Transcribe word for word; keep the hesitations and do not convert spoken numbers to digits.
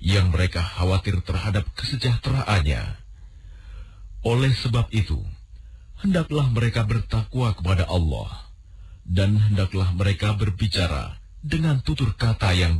yang mereka khawatir terhadap kesejahteraannya. Oleh sebab itu, hendaklah mereka bertakwa kepada Allah, dan hendaklah mereka berbicara dengan tutur kata yang